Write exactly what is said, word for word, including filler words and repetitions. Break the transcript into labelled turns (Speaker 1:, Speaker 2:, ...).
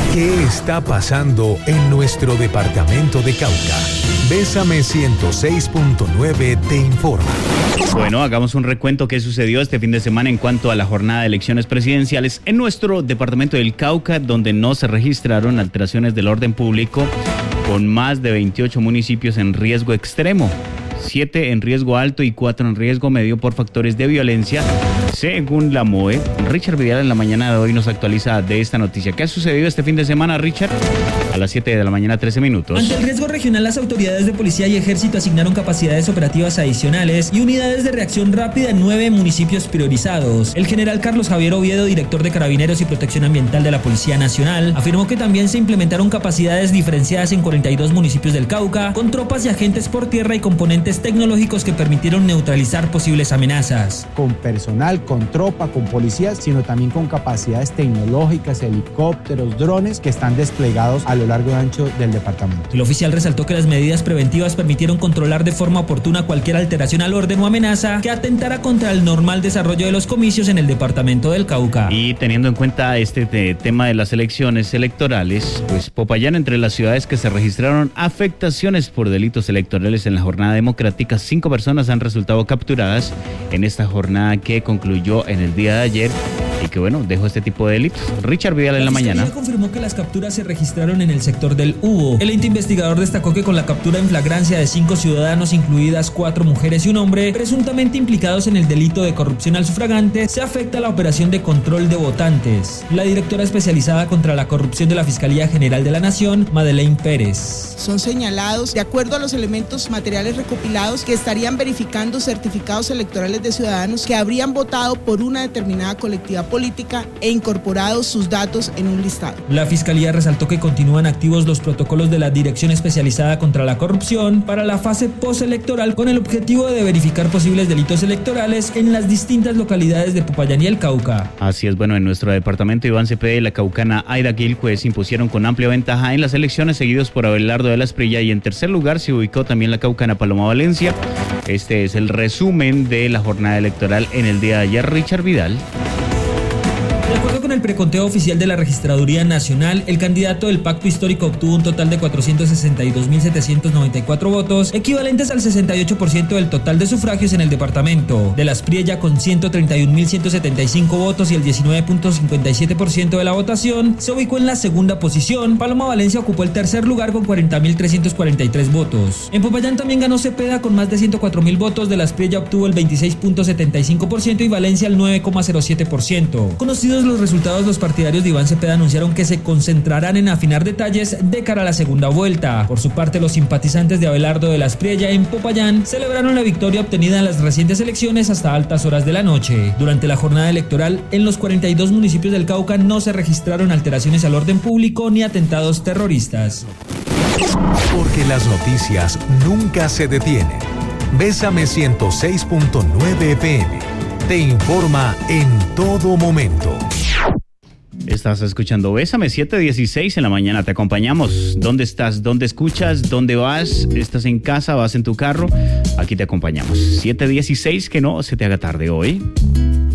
Speaker 1: ¿Qué está pasando en nuestro departamento de Cauca? Bésame ciento seis punto nueve te informa.
Speaker 2: Bueno, hagamos un recuento que sucedió este fin de semana en cuanto a la jornada de elecciones presidenciales en nuestro departamento del Cauca, donde no se registraron alteraciones del orden público, con más de veintiocho municipios en riesgo extremo, siete en riesgo alto y cuatro en riesgo medio por factores de violencia, según la M O E. Richard Vidal en la mañana de hoy nos actualiza de esta noticia. ¿Qué ha sucedido este fin de semana, Richard? A las siete de la mañana, trece minutos.
Speaker 3: Ante el riesgo regional, las autoridades de policía y ejército asignaron capacidades operativas adicionales y unidades de reacción rápida en nueve municipios priorizados. El general Carlos Javier Oviedo, director de Carabineros y Protección Ambiental de la Policía Nacional, afirmó que también se implementaron capacidades diferenciadas en cuarenta y dos municipios del Cauca, con tropas y agentes por tierra y componentes tecnológicos que permitieron neutralizar posibles amenazas.
Speaker 4: Con personal, con tropa, con policías, sino también con capacidades tecnológicas, helicópteros, drones que están desplegados a lo largo y ancho del departamento.
Speaker 3: El oficial resaltó que las medidas preventivas permitieron controlar de forma oportuna cualquier alteración al orden o amenaza que atentara contra el normal desarrollo de los comicios en el departamento del Cauca.
Speaker 2: Y teniendo en cuenta este te, tema de las elecciones electorales, pues Popayán, entre las ciudades que se registraron afectaciones por delitos electorales en la jornada democrática, cinco personas han resultado capturadas en esta jornada que concluyó en el día de ayer y que, bueno, dejó este tipo de delitos. Richard Vidal en la, la mañana.
Speaker 3: La confirmó que las capturas se registraron en el sector del Hugo. El ente investigador destacó que con la captura en flagrancia de cinco ciudadanos, incluidas cuatro mujeres y un hombre, presuntamente implicados en el delito de corrupción al sufragante, se afecta la operación de control de votantes. La directora especializada contra la corrupción de la Fiscalía General de la Nación, Madeleine Pérez.
Speaker 5: Son señalados, de acuerdo a los elementos materiales recopilados, que estarían verificando certificados electorales de ciudadanos que habrían votado por una determinada colectividad política e incorporado sus datos en un listado.
Speaker 3: La Fiscalía resaltó que continúan activos los protocolos de la Dirección Especializada contra la Corrupción para la fase postelectoral, con el objetivo de verificar posibles delitos electorales en las distintas localidades de Popayán y el Cauca.
Speaker 2: Así es, bueno, en nuestro departamento Iván Cepeda y la caucana Aida Gilque se impusieron con amplia ventaja en las elecciones, seguidos por Abelardo de la Espriella, y en tercer lugar se ubicó también la caucana Paloma Valencia. Este es el resumen de la jornada electoral en el día de ayer. Richard Vidal.
Speaker 3: De acuerdo con el preconteo oficial de la Registraduría Nacional, el candidato del Pacto Histórico obtuvo un total de cuatrocientos sesenta y dos mil setecientos noventa y cuatro votos, equivalentes al sesenta y ocho por ciento del total de sufragios en el departamento. De la Espriella, con ciento treinta y un mil ciento setenta y cinco votos y el diecinueve punto cincuenta y siete por ciento de la votación, se ubicó en la segunda posición. Paloma Valencia ocupó el tercer lugar con cuarenta mil trescientos cuarenta y tres votos. En Popayán también ganó Cepeda con más de ciento cuatro mil votos, de la Espriella obtuvo el veintiséis punto setenta y cinco por ciento y Valencia el nueve punto cero siete por ciento. Conocidos los resultados, los partidarios de Iván Cepeda anunciaron que se concentrarán en afinar detalles de cara a la segunda vuelta. Por su parte, los simpatizantes de Abelardo de la Espriella en Popayán celebraron la victoria obtenida en las recientes elecciones hasta altas horas de la noche. Durante la jornada electoral, en los cuarenta y dos municipios del Cauca no se registraron alteraciones al orden público ni atentados terroristas.
Speaker 1: Porque las noticias nunca se detienen. Bésame ciento seis punto nueve F M te informa en todo momento.
Speaker 2: Estás escuchando Bésame, siete dieciséis en la mañana, te acompañamos. ¿Dónde estás? ¿Dónde escuchas? ¿Dónde vas? ¿Estás en casa? ¿Vas en tu carro? Aquí te acompañamos. siete dieciséis, que no se te haga tarde hoy.